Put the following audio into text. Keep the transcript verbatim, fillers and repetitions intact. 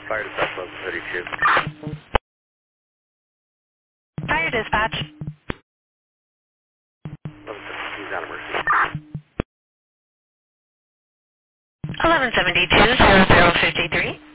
Fire dispatch eleven thirty-two. Fire dispatch. eleven fifty-two is out of emergency. eleven seventy-two, zero zero fifty-three.